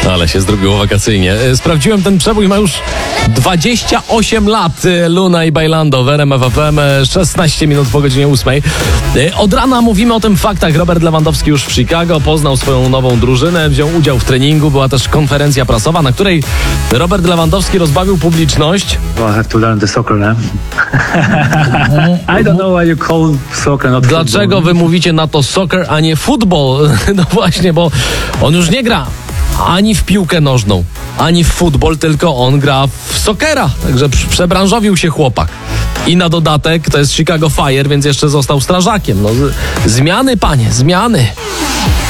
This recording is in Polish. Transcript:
Ale się zrobiło wakacyjnie. Sprawdziłem ten przebój, ma już 28 lat. Luna i Bailando w RMF FM, 16 minut po godzinie 8. Od rana mówimy o tym faktach. Robert Lewandowski już w Chicago poznał swoją nową drużynę, wziął udział w treningu. Była też konferencja prasowa, na której Robert Lewandowski rozbawił publiczność. Well, I have to learn the soccer now. I don't know why you call soccer not Dlaczego football. wy mówicie na to soccer, a nie football? No właśnie, bo on już nie gra ani w piłkę nożną, ani w futbol, tylko on gra w soccera. Także przebranżowił się chłopak. I na dodatek to jest Chicago Fire, więc jeszcze został strażakiem. No, zmiany, panie, zmiany.